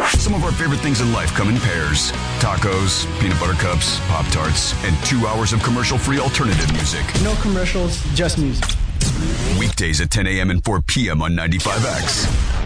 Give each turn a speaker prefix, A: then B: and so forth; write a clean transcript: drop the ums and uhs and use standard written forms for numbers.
A: Some of our favorite things in life come in pairs. Tacos, peanut butter cups, Pop-Tarts, and 2 hours of commercial-free alternative music.
B: No commercials, just music.
A: Weekdays at 10 a.m. and 4 p.m. on 95X.